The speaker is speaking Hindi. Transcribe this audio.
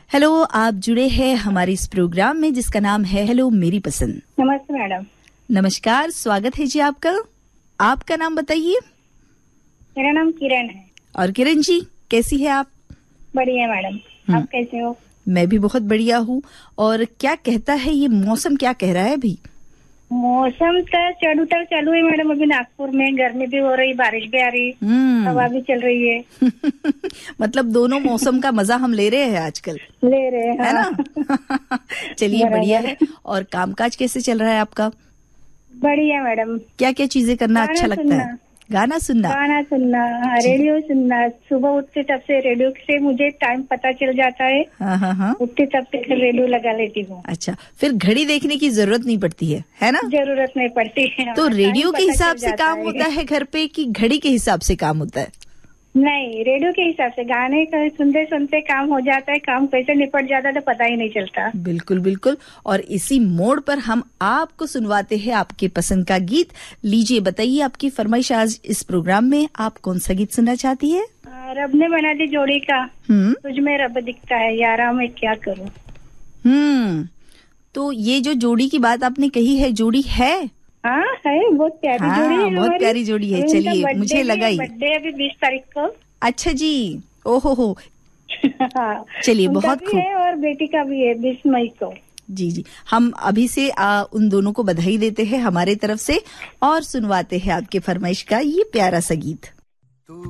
हेलो, आप जुड़े हैं हमारे इस प्रोग्राम में जिसका नाम है हेलो मेरी पसंद। नमस्ते मैडम। नमस्कार, स्वागत है जी आपका। आपका नाम बताइए। मेरा नाम किरण है। और किरण जी, कैसी है आप? बढ़िया मैडम, आप कैसे हो? मैं भी बहुत बढ़िया हूँ। और क्या कहता है ये मौसम, क्या कह रहा है अभी? मौसम तो चढ़ उतर चालू है मैडम। अभी नागपुर में गर्मी भी हो रही, बारिश भी आ रही, हवा भी चल रही है। मतलब दोनों मौसम का मजा हम ले रहे हैं आजकल। ले रहे हैं, है हाँ। ना? चलिए, बढ़िया है। और कामकाज कैसे चल रहा है आपका? बढ़िया मैडम। क्या क्या चीजें करना अच्छा लगता है? गाना सुनना, रेडियो सुनना। सुबह उठते तब से रेडियो से मुझे टाइम पता चल जाता है। हाँ। उठते तब से रेडियो लगा लेती हूँ। अच्छा, फिर घड़ी देखने की जरूरत नहीं पड़ती है ना? जरूरत नहीं पड़ती है। तो रेडियो के हिसाब से काम होता है घर पे कि घड़ी के हिसाब से काम होता है? नहीं, रेडियो के हिसाब से गाने सुनते सुनते काम हो जाता है। काम कैसे निपट जाता है तो पता ही नहीं चलता। बिल्कुल बिल्कुल। और इसी मोड़ पर हम आपको सुनवाते हैं आपके पसंद का गीत। लीजिए, बताइए आपकी फरमाइश। आज इस प्रोग्राम में आप कौन सा गीत सुनना चाहती है? रब ने बना दी जोड़ी का, तुझ में रब दिखता है, यारा मैं क्या करूं। तो ये जो जोड़ी की बात आपने कही है, जोड़ी है? हाँ है, बहुत प्यारी जोड़ी है। बहुत प्यारी जोड़ी है। चलिए, मुझे लगा ही। बर्थडे अभी 20 तारीख को। अच्छा जी, ओहो हो। चलिए, बहुत खूब। और बेटी का भी है 20 मई को। जी, हम अभी से उन दोनों को बधाई देते हैं हमारे तरफ से और सुनवाते हैं आपके फरमाइश का ये प्यारा सा गीत।